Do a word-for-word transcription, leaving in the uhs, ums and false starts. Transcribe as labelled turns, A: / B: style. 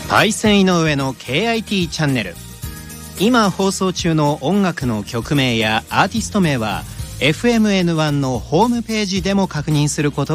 A: パイセン井上の ケーアイティー チャンネル。今放送中の音楽の曲名やアーティスト名は エフエムエヌワン のホームページでも確認すること